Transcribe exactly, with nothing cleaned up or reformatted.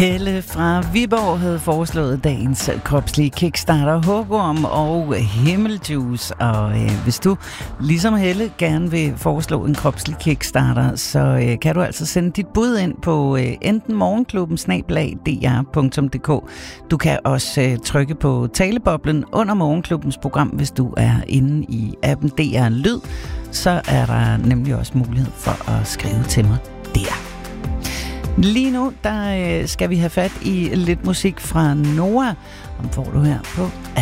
Helle fra Viborg havde foreslået dagens kropslige kickstarter, hugorm og himmeljuice. Og øh, hvis du, ligesom Helle, gerne vil foreslå en kropslig kickstarter, så øh, kan du altså sende dit bud ind på øh, enten morgenklubben snabel-a d r punktum d k. Du kan også øh, trykke på taleboblen under morgenklubbens program, hvis du er inde i appen D R Lyd. Så er der nemlig også mulighed for at skrive til mig der. Lige nu, der øh, skal vi have fat i lidt musik fra Noah. Om får du her på